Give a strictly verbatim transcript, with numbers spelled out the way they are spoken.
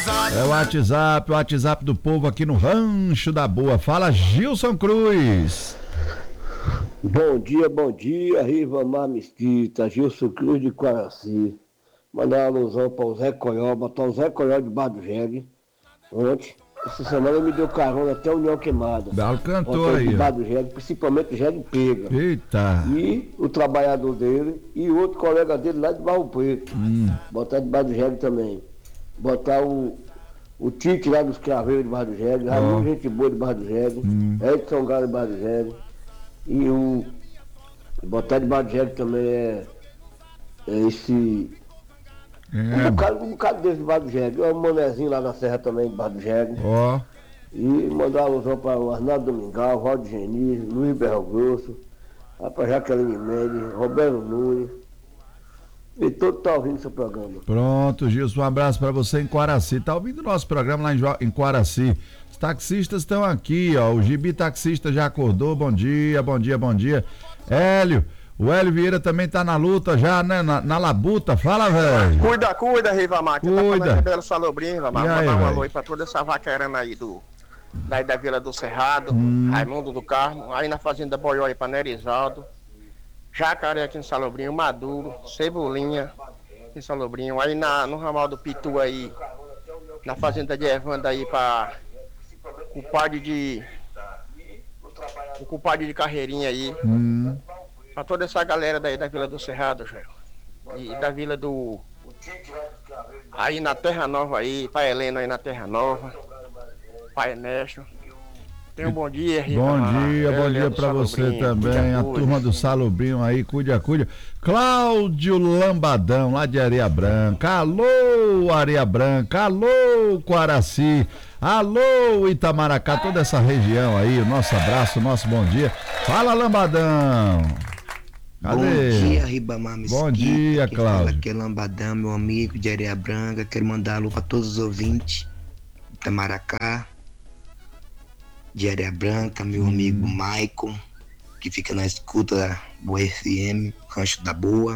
É o WhatsApp, o WhatsApp do povo aqui no Rancho da Boa. Fala, Gilson Cruz. Bom dia, bom dia, Rivamar Mesquita, Gilson Cruz de Quaraci. Mandar uma alusão para o Zé Coió, botar o Zé Coió de Bar do Jegue. Ontem, essa semana ele me deu carona até União Queimada. Belo cantor aí, de ó. Bar do Jegue, principalmente o Jegue Pega. Eita. E o trabalhador dele e outro colega dele lá de Barro Preto. Hum. Botar de Bar do Jegue também. Botar o, o Tite lá dos Craveiros de Bar do Jegue, Raimundo Gente Boa de Bar do Jegue, Hum. Edson Galo de Bar do Jegue. E o botar de Bar do Jegue também é, é esse. É. Um bocado, um bocado desse de Bar do Jegue. É um manezinho lá na Serra também de Bar do Jegue. Ó. E mandar alusão para o Arnaldo Domingal, Valdo Geniz, Luiz Berro Grosso, para Jaqueline Mendes, Roberto Nunes. E todo tá ouvindo seu programa. Pronto, Gilson, um abraço para você em Quaraci. Tá ouvindo o nosso programa lá em, jo- em Quaraci. Os taxistas estão aqui, ó. O Gibi Taxista já acordou. Bom dia, bom dia, bom dia. Hélio, o Hélio Vieira também tá na luta já, né? Na, na labuta. Fala, velho. Cuida, cuida, Rivamar. Que Cuida. tá falando Belo Salobrinho, Rivamar. E aí, Mandar um velho? alô aí pra toda essa vaquerana aí do... Daí da Vila do Cerrado, Hum. Raimundo do Carmo, aí na Fazenda Boió aí pra Nerizaldo, Jacaré aqui em Salobrinho, Maduro, Cebolinha em Salobrinho, aí na, no ramal do Pitu aí, na Fazenda de Evanda aí pra culpado de... o culpado de Carreirinha aí, Hum. pra toda essa galera daí da Vila do Cerrado, Jair. E da Vila do... aí na Terra Nova aí, pra Helena aí na Terra Nova. Pai Ernesto. Tenha um bom dia, Rita. Bom dia, bom É, dia Leandro pra você Salobrinho, também, cuida, a cuida. turma do Salobrinho aí, cuide, cuide. Cláudio Lambadão, lá de Areia Branca. Alô, Areia Branca, alô, Quaraci, alô, Itamaracá, toda essa região aí, o nosso abraço, o nosso bom dia. Fala, Lambadão. Cadê? Bom dia, Ribamar Mesquita. Bom dia, Quem fala Cláudio. aqui é Lambadão, meu amigo de Areia Branca. Quero mandar alô para todos os ouvintes de Itamaracá, de Areia Branca, meu Hum. amigo Maicon, que fica na escuta da Boa F M, Rancho da Boa.